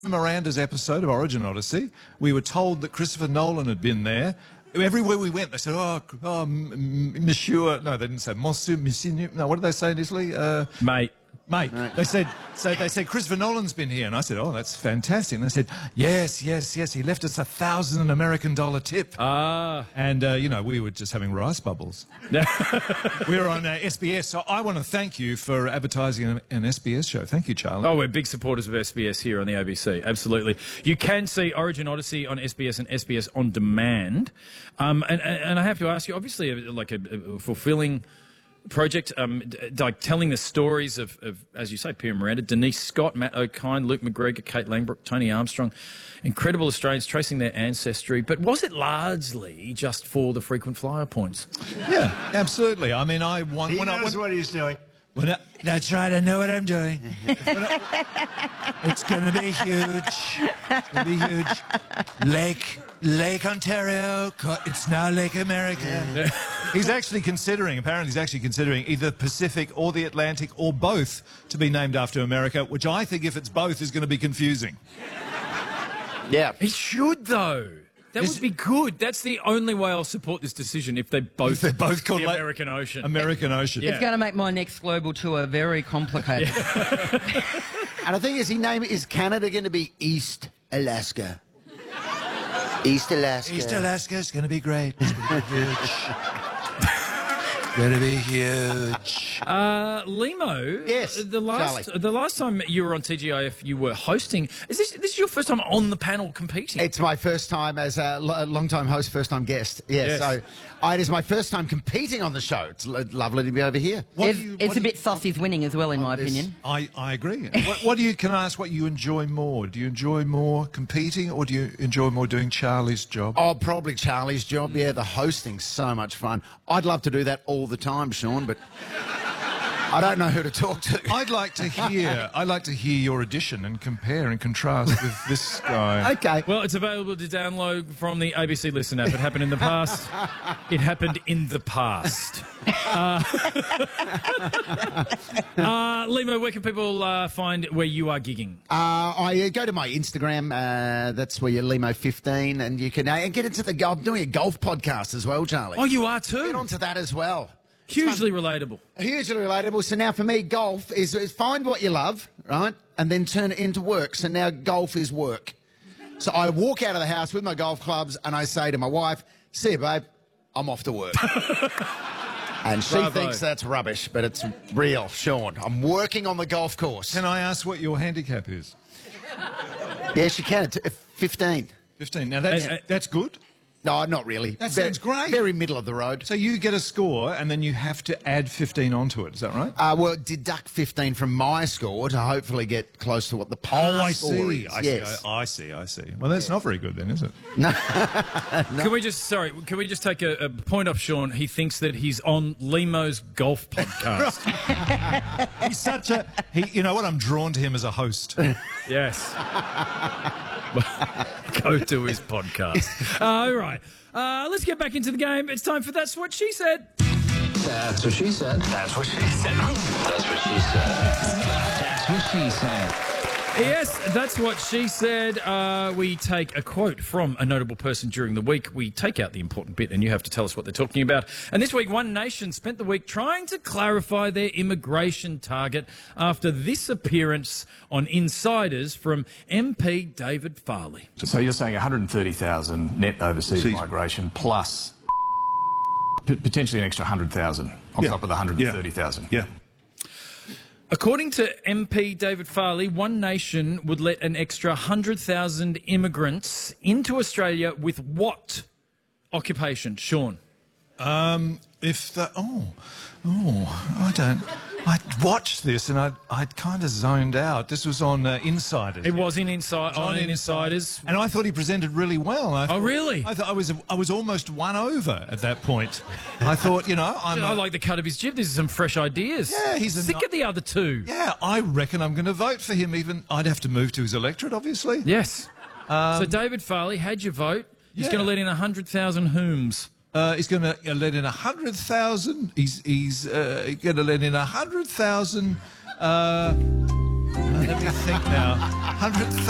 Miranda's episode of Origin Odyssey, we were told that Christopher Nolan had been there. Everywhere we went, they said, Monsieur. No, they didn't say Monsieur. No, what did they say in Italy? Mate. Mate. They said Christopher Nolan's been here, and I said, oh, that's fantastic. And they said, yes. He left us $1,000 American tip. And we were just having rice bubbles. We were on SBS, so I want to thank you for advertising an SBS show. Thank you, Charlie. Oh, we're big supporters of SBS here on the ABC. Absolutely. You can see Origin Odyssey on SBS and SBS On Demand. And I have to ask you, obviously, like a fulfilling project, like telling the stories of, as you say, Pia Miranda, Denise Scott, Matt O'Kine, Luke McGregor, Kate Langbrook, Tony Armstrong, incredible Australians tracing their ancestry. But was it largely just for the frequent flyer points? Yeah, absolutely. I mean, I want... He knows what he's doing. That's right, I know what I'm doing. It's going to be huge. It's going to be huge. Lake Ontario, it's now Lake America. Yeah. Apparently he's actually considering either Pacific or the Atlantic or both to be named after America, which I think if it's both is going to be confusing. Yeah. It should, though. That would be good. That's the only way I'll support this decision if they're both called the American Ocean. American Ocean. It's going to make my next global tour very complicated. Yeah. And I think is Canada going to be East Alaska? East Alaska. East Alaska is going to be great. It's going to be huge. Going to be huge. Limo. Yes. The last time you were on TGIF, you were hosting. Is this your first time on the panel competing? It's my first time as a long-time host, first-time guest. Yeah, yes. So it is my first time competing on the show. It's lovely to be over here. It's a bit Saucy's winning as well, in my opinion. I agree. Can I ask what you enjoy more? Do you enjoy more competing, or do you enjoy more doing Charlie's job? Oh, probably Charlie's job. Yeah, the hosting's so much fun. I'd love to do that all the time, Sean, but I don't know who to talk to. I'd like to hear your audition and compare and contrast with this guy. Okay. Well, it's available to download from the ABC Listen app. It happened in the past. It happened in the past. Limo, where can people find where you are gigging? I go to my Instagram. That's where you're Limo15, and you can get into the golf. I'm doing a golf podcast as well, Charlie. Oh, you are too? Get onto that as well. Hugely relatable. Hugely relatable. So now for me, golf is find what you love, right, and then turn it into work. So now golf is work. So I walk out of the house with my golf clubs and I say to my wife, see you, babe, I'm off to work. And she thinks that's rubbish, but it's real, Sean. I'm working on the golf course. Can I ask what your handicap is? Yes, you can. 15. 15. Now, that's good? No, not really. That sounds great. Very middle of the road. So you get a score and then you have to add 15 onto it, is that right? Well, deduct 15 from my score to hopefully get close to what the poll score is. I see. Well, that's not very good then, is it? No. Can we just take a point off Sean? He thinks that he's on Limo's golf podcast. He's such a... you know what? I'm drawn to him as a host. Yes. Go to his podcast. All right. Let's get back into the game. It's time for That's What She Said. That's what she said. That's what she said. That's what she said. That's what she said. Yes, that's what she said. We take a quote from a notable person during the week. We take out the important bit and you have to tell us what they're talking about. And this week, One Nation spent the week trying to clarify their immigration target after this appearance on Insiders from MP David Farley. So you're saying 130,000 net overseas migration plus potentially an extra 100,000 on top of the 130,000? Yeah. According to MP David Farley, One Nation would let an extra 100,000 immigrants into Australia with what occupation, Sean? I watched this and I kind of zoned out. This was on Insiders. It was on Insiders. And I thought he presented really well. Oh, really? I thought I was almost won over at that point. I thought, I like the cut of his jib. These are some fresh ideas. Yeah, he's sick of the other two. Yeah, I reckon I'm going to vote for him. Even I'd have to move to his electorate, obviously. Yes. So David Farley had your vote. He's going to let in 100,000 whom's. He's going to let in 100,000. He's going to let in 100,000. Let me think now. 100,000.